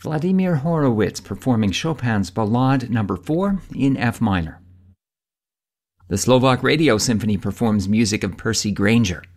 Vladimir Horowitz performing Chopin's Ballade No. 4 in F minor. The Slovak Radio Symphony performs music of Percy Grainger.